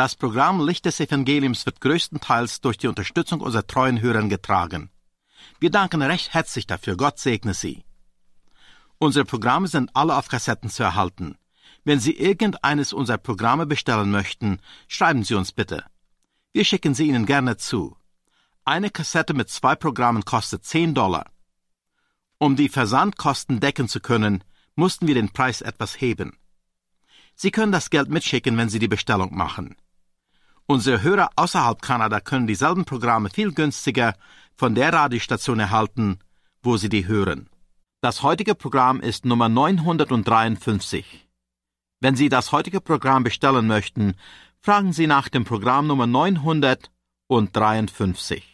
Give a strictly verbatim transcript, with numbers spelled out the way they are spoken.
Das Programm Licht des Evangeliums wird größtenteils durch die Unterstützung unserer treuen Hörer getragen. Wir danken recht herzlich dafür. Gott segne Sie. Unsere Programme sind alle auf Kassetten zu erhalten. Wenn Sie irgendeines unserer Programme bestellen möchten, schreiben Sie uns bitte. Wir schicken sie Ihnen gerne zu. Eine Kassette mit zwei Programmen kostet zehn Dollar. Um die Versandkosten decken zu können, mussten wir den Preis etwas heben. Sie können das Geld mitschicken, wenn Sie die Bestellung machen. Unsere Hörer außerhalb Kanada können dieselben Programme viel günstiger von der Radiostation erhalten, wo Sie die hören. Das heutige Programm ist Nummer neunhundertdreiundfünfzig. Wenn Sie das heutige Programm bestellen möchten, fragen Sie nach dem Programm Nummer neunhundertdreiundfünfzig.